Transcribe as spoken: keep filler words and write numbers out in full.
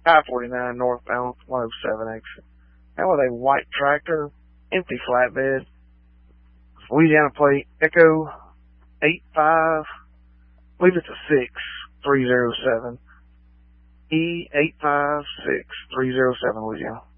I forty-nine northbound, one oh seven exit. That was a white tractor, empty flatbed, Louisiana plate, Echo eight five, I believe it's a six, three oh seven. E eight five six three oh seven, Louisiana.